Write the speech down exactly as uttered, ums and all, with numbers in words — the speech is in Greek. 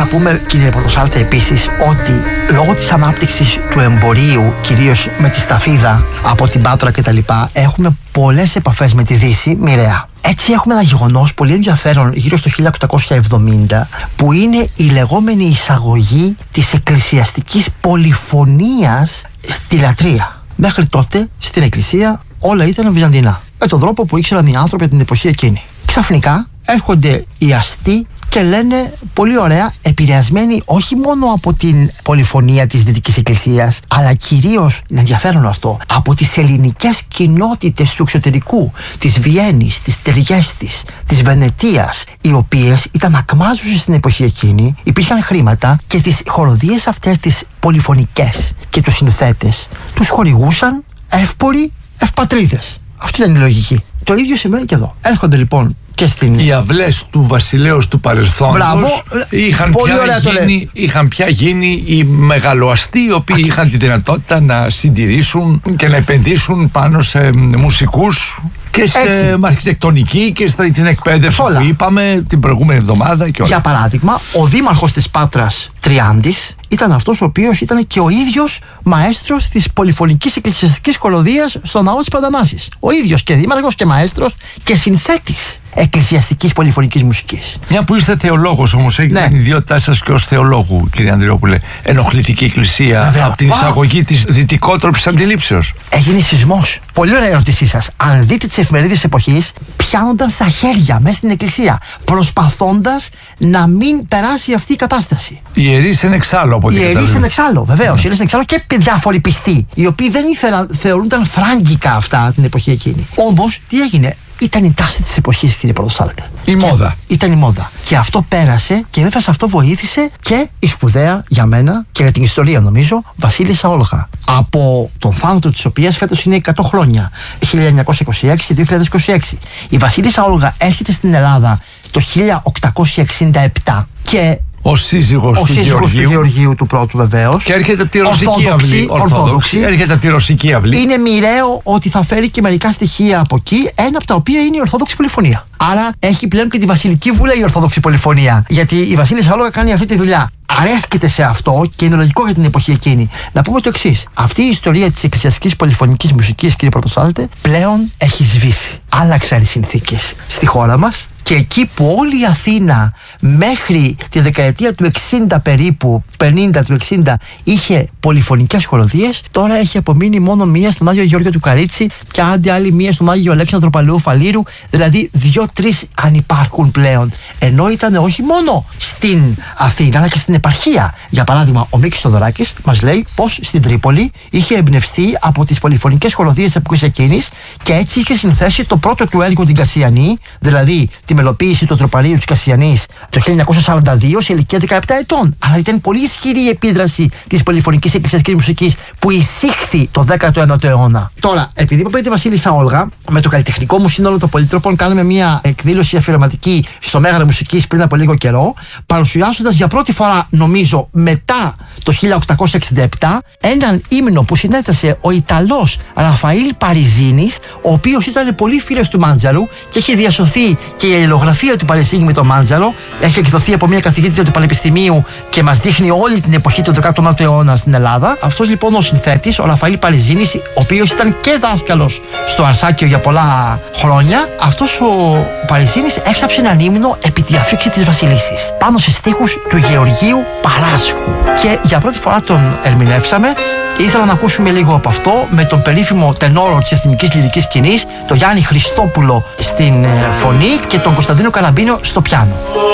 πούμε, κύριε Πρωτοσάλτε, επίσης ότι λόγω της ανάπτυξης του εμπορίου, κυρίως με τη σταφίδα από την Πάτρα κτλ., έχουμε πολλές επαφές με τη Δύση, μοιραία. Έτσι έχουμε ένα γεγονός πολύ ενδιαφέρον γύρω στο χίλια οκτακόσια εβδομήντα, που είναι η λεγόμενη εισαγωγή της εκκλησιαστικής πολυφωνίας στη λατρεία. Μέχρι τότε στην εκκλησία όλα ήταν βυζαντινά, με τον τρόπο που ήξεραν οι άνθρωποι την εποχή εκείνη. Ξαφνικά έρχονται οι αστεί και λένε πολύ ωραία, επηρεασμένοι όχι μόνο από την πολυφωνία της Δυτικής Εκκλησίας, αλλά κυρίως, είναι ενδιαφέρον αυτό, από τις ελληνικές κοινότητες του εξωτερικού, της Βιέννης, της Τριέστης, της Βενετίας, οι οποίες ήταν ακμάζουσες στην εποχή εκείνη, υπήρχαν χρήματα και τις χοροδίες αυτές τις πολυφωνικές και τους συνθέτες τους χορηγούσαν εύποροι ευπατρίδες. Αυτή ήταν η λογική. Το ίδιο σημαίνει και εδώ. Έρχονται λοιπόν και στην... Οι αυλές του βασιλέως του παρελθόντος είχαν πια, γίνει, είχαν πια γίνει οι μεγαλοαστοί, οι οποίοι Ακριβώς. είχαν τη δυνατότητα να συντηρήσουν και να επενδύσουν πάνω σε μουσικούς και σε Έτσι. αρχιτεκτονική και στην εκπαίδευση που είπαμε την προηγούμενη εβδομάδα και όλα. Για παράδειγμα, ο δήμαρχος της Πάτρας, Τριάντης, ήταν αυτός ο οποίος ήταν και ο ίδιος μαέστρος της πολυφωνικής εκκλησιαστικής χοροδίας στο ναό της Παντανάσης. Ο ίδιος και δήμαρχος και μαέστρος και συνθέτης εκκλησιαστικής πολυφωνικής μουσικής. Μια που είστε θεολόγος όμως, έχει ναι. την ιδιότητά σας και ως θεολόγου, κύριε Ανδριόπουλε, ενοχλητική εκκλησία Βέβαια. από την wow. εισαγωγή της δυτικότροπης αντιλήψεως. Έγινε σεισμός. Πολύ ωραία ερώτησή σας. Αν δείτε τις εφημερίδες της εποχής, πιάνονταν στα χέρια μέσα στην εκκλησία, προσπαθώντας να μην περάσει αυτή η κατάσταση. Οι ιερείς είναι εξάλλου από την Οι ιερείς είναι εξάλλου, βεβαίως. Οι ιερείς είναι εξάλλου και διάφοροι πιστοί, οι οποίοι δεν ήθελαν, θεωρούνταν φράγκικα αυτά την εποχή εκείνη. Όμως, τι έγινε? Ήταν η τάση της εποχής, κύριε Πρωτοσάλτε. Η και μόδα. Ήταν η μόδα. Και αυτό πέρασε και βέβαια σε αυτό βοήθησε και η σπουδαία για μένα και για την ιστορία, νομίζω, Βασίλισσα Όλγα. Από τον θάνατο της οποίας φέτος είναι εκατό χρόνια, χίλια εννιακόσια είκοσι έξι με δύο χιλιάδες είκοσι έξι. Η Βασίλισσα Όλγα έρχεται στην Ελλάδα το χίλια οκτακόσια εξήντα επτά και. Ο σύζυγος, ο του, σύζυγος Γεωργίου. του Γεωργίου του πρώτου, βεβαίως. Και έρχεται από τη ρωσική Ορθόδοξη, αυλή. Ορθόδοξη. Έρχεται από τη ρωσική αυλή. Είναι μοιραίο ότι θα φέρει και μερικά στοιχεία από εκεί, ένα από τα οποία είναι η Ορθόδοξη Πολυφωνία. Άρα έχει πλέον και τη Βασιλική Βούλα η Ορθόδοξη Πολυφωνία. Γιατί η Βασίλισσα Όλγα κάνει αυτή τη δουλειά. Αρέσκεται σε αυτό και είναι λογικό για την εποχή εκείνη. Να πούμε το εξής. Αυτή η ιστορία της εκκλησιαστικής πολυφωνικής μουσικής, κύριε Πρωτοσάλτε, πλέον έχει σβήσει. Άλλαξαν οι συνθήκες στη χώρα μας. Και εκεί που όλη η Αθήνα μέχρι τη δεκαετία του εξήντα περίπου, πενήντα του εξήντα, είχε πολυφωνικές χοροδίες, τώρα έχει απομείνει μόνο μία στον Άγιο Γεώργιο του Καρίτσι και άντε άλλη μία στον Άγιο Αλέξανδρο Παλαιού Φαλήρου, δηλαδή δύο-τρεις αν υπάρχουν πλέον. Ενώ ήταν όχι μόνο στην Αθήνα αλλά και στην επαρχία. Για παράδειγμα, ο Μίκης Θοδωράκης μας λέει πως στην Τρίπολη είχε εμπνευστεί από τις πολυφωνικές χοροδίες της εποχής εκείνης και έτσι είχε συνθέσει το πρώτο του έργο, την Κασιανή, δηλαδή τη μελοποίηση του τροπαρίου της Κασιανής το χίλια εννιακόσια σαράντα δύο σε ηλικία δεκαεπτά ετών. Αλλά ήταν πολύ ισχυρή η επίδραση της πολυφωνικής εκκλησιαστικής μουσικής που εισήχθη το δέκατο ένατο αιώνα. Τώρα, επειδή είπαμε τη Βασίλισσα Όλγα, με το καλλιτεχνικό μου σύνολο των Πολυτρόπων κάναμε μια εκδήλωση αφιερωματική στο Μέγαρο Μουσικής πριν από λίγο καιρό, παρουσιάζοντας για πρώτη φορά, νομίζω, μετά το χίλια οκτακόσια εξήντα επτά, έναν ύμνο που συνέθεσε ο Ιταλός Ραφαήλ Παριζίνης, ο οποίος ήταν πολύ φίλος του Μάντζαρου και έχει διασωθεί και η αλληλογραφία του Παριζίνη με τον Μάντζαρο. Έχει εκδοθεί από μια καθηγήτρια του Πανεπιστημίου και μας δείχνει όλη την εποχή του δέκατου ένατου αιώνα στην Ελλάδα. Αυτός λοιπόν ο συνθέτης, ο Ραφαήλ Παριζίνης, ο οποίος ήταν και δάσκαλος στο Αρσάκιο για πολλά χρόνια, αυτός ο Παριζίνης έγραψε έναν ύμνο επί τη αφήξη της Βασιλίσσης, πάνω σε στίχους του Γεωργίου Παράσχου. Και για πρώτη φορά τον ερμηνεύσαμε. Ήθελα να ακούσουμε λίγο από αυτό με τον περίφημο τενόρο της εθνικής λυρικής σκηνής, τον Γιάννη Χριστόπουλο στην φωνή και τον Κωνσταντίνο Καραμπίνο στο πιάνο.